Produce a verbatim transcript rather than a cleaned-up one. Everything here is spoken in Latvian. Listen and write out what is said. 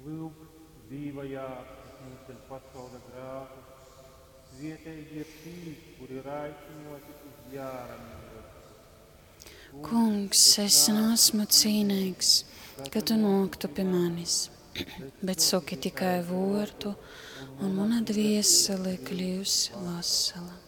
Lūk, dzīvajā, kas mums ir pasaule grāku, svietēji ir tī, kuri ir aicināti uz jāra mīlestību. Kungs, es nesmu cīnīgs, ka tu noktu pie manis, bet saki tikai vārdu, un mana dviesele kļūs vesela.